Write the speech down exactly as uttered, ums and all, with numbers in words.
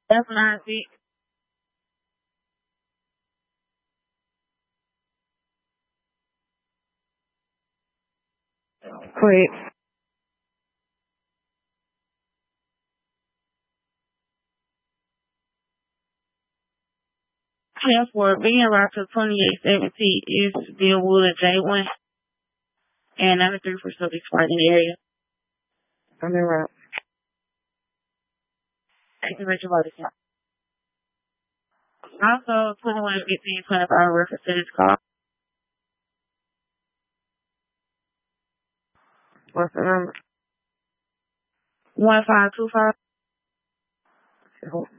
That's nine six. Correct. Passport being right to twenty-eight seventeen is Billwood J one and ninety-three for subject right in the area. I'm in route. Activate your voter account. Also, twenty-one fifteen twenty-five reference to this call. What's the number? one five two five.